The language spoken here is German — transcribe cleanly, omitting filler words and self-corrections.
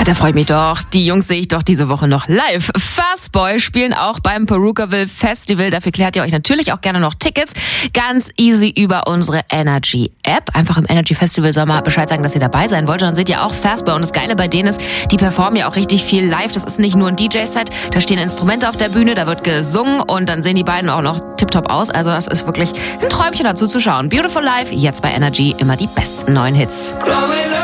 Da freue ich mich doch. Die Jungs sehe ich doch diese Woche noch live. Fastboy spielen auch beim Perukaville Festival. Dafür klärt ihr euch natürlich auch gerne noch Tickets. Ganz easy über unsere Energy-App. Einfach im Energy Festival Sommer Bescheid sagen, dass ihr dabei sein wollt. Und dann seht ihr auch Fastboy. Und das Geile bei denen ist, die performen ja auch richtig viel live. Das ist nicht nur ein DJ-Set. Da stehen Instrumente auf der Bühne, da wird gesungen und dann sehen die beiden auch noch tipptopp aus. Also das ist wirklich ein Träumchen dazu zu schauen. Beautiful Life, jetzt bei Energy. Immer die besten neuen Hits.